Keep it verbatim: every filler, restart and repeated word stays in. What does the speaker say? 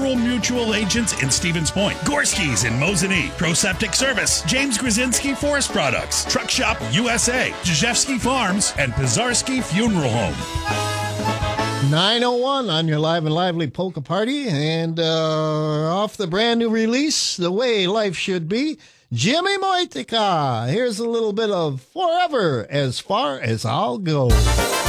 Rural Mutual Agents in Stevens Point, Gorski's in Mosinee, ProSeptic Service, James Grzinski Forest Products, Truck Shop U S A, Jezewski Farms, and Pizarski Funeral Home. nine oh one on your live and lively polka party, and uh, off the brand new release, The Way Life Should Be, Jimmy Moitica. Here's a little bit of Forever As Far As I'll Go.